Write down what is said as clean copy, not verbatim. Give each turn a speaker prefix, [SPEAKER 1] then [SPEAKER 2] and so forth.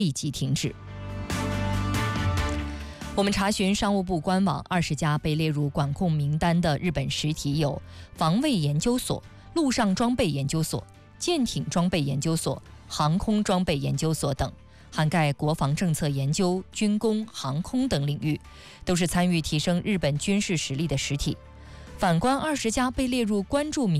[SPEAKER 1] 立即停止。我们查询商务部官网，20家被列入管控名单的日本实体有防卫研究所、陆上装备研究所、舰艇装备研究所、航空装备研究所等，涵盖国防政策研究、军工、航空等领域，都是参与提升日本军事实力的实体。反观20家被列入关注名